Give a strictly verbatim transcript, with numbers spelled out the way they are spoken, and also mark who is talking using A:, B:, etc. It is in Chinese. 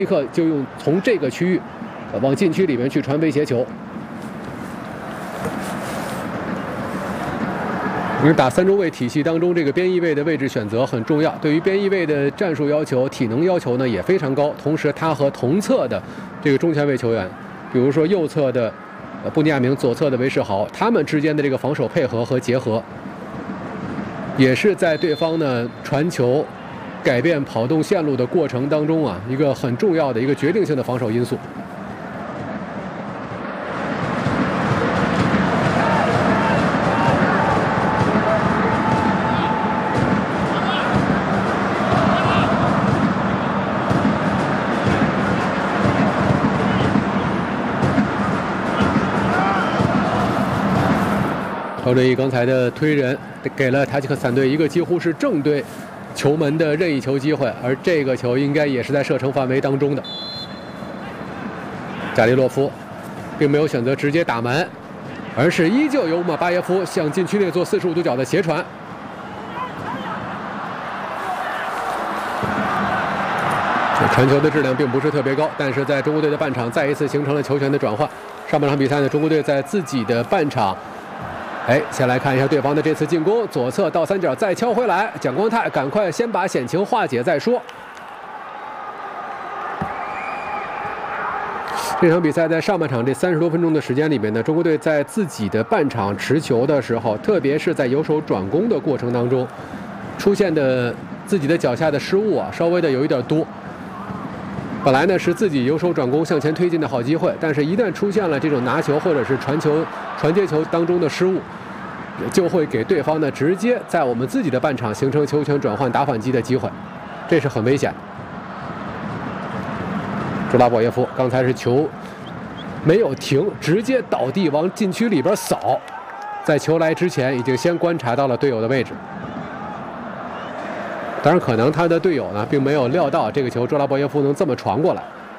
A: 立刻就用从这个区域往禁区里面去传威胁球。因为打三中卫体系当中，这个边翼位的位置选择很重要。对于边翼位的战术要求、体能要求呢也非常高。同时，他和同侧的这个中前卫球员，比如说右侧的布尼亚明，左侧的韦世豪，他们之间的这个防守配合和结合，也是在对方呢传球、改变跑动线路的过程当中啊，一个很重要的一个决定性的防守因素。赵振义刚才的推人给了塔吉克斯坦队一个几乎是正对球门的任意球机会，而这个球应该也是在射程范围当中的。加利洛夫并没有选择直接打门，而是依旧由马巴耶夫向禁区内做四十五度角的斜传。传球的质量并不是特别高，但是在中国队的半场再一次形成了球权的转换。上半场比赛呢，中国队在自己的半场。哎，先来看一下对方的这次进攻，左侧倒三角再敲回来，蒋光太赶快先把险情化解再说。这场比赛在上半场这三十多分钟的时间里面呢，中国队在自己的半场持球的时候，特别是在由守转攻的过程当中，出现的自己的脚下的失误啊，稍微的有一点多。本来呢是自己由守转攻向前推进的好机会，但是一旦出现了这种拿球或者是传球、传接球当中的失误，就会给对方呢直接在我们自己的半场形成球权转换打反击的机会，这是很危险。朱拉博耶夫刚才是球没有停，直接倒地往禁区里边扫，在球来之前已经先观察到了队友的位置。当然，可能他的队友呢，并没有料到这个球，卓拉博耶夫能这么传过来。